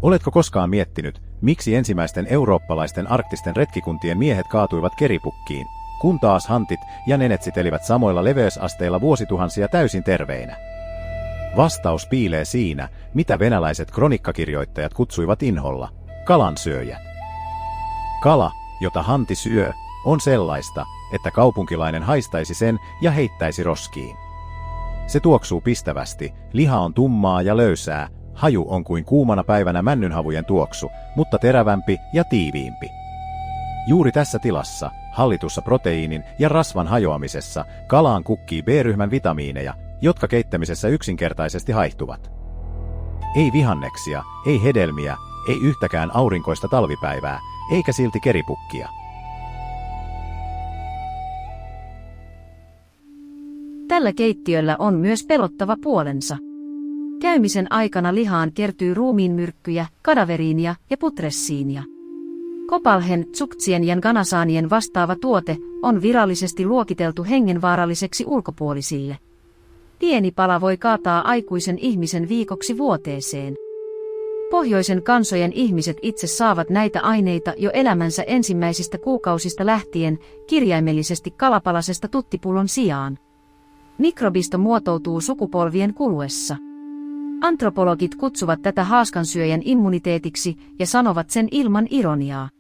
Oletko koskaan miettinyt, miksi ensimmäisten eurooppalaisten arktisten retkikuntien miehet kaatuivat keripukkiin, kun taas hantit ja nenetsit elivät samoilla leveysasteilla vuosituhansia täysin terveinä? Vastaus piilee siinä, mitä venäläiset kronikkakirjoittajat kutsuivat inholla kalansyöjät. Kala, jota hanti syö, on sellaista, että kaupunkilainen haistaisi sen ja heittäisi roskiin. Se tuoksuu pistävästi, liha on tummaa ja löysää, haju on kuin kuumana päivänä männynhavujen tuoksu, mutta terävämpi ja tiiviimpi. Juuri tässä tilassa, hallitussa proteiinin ja rasvan hajoamisessa, kalaan kukkii B-ryhmän vitamiineja, jotka keittämisessä yksinkertaisesti haihtuvat. Ei vihanneksia, ei hedelmiä, ei yhtäkään aurinkoista talvipäivää, eikä silti keripukkia. Tällä keittiöllä on myös pelottava puolensa. Käymisen aikana lihaan kertyy ruumiinmyrkkyjä, kadaveriinia ja putressiinia. Kopalhen, tsuktien ja ganasaanien vastaava tuote on virallisesti luokiteltu hengenvaaralliseksi ulkopuolisille. Pieni pala voi kaataa aikuisen ihmisen viikoksi vuoteeseen. Pohjoisen kansojen ihmiset itse saavat näitä aineita jo elämänsä ensimmäisistä kuukausista lähtien, kirjaimellisesti kalapalasesta tuttipullon sijaan. Mikrobisto muotoutuu sukupolvien kuluessa. Antropologit kutsuvat tätä haaskansyöjän immuniteetiksi ja sanovat sen ilman ironiaa.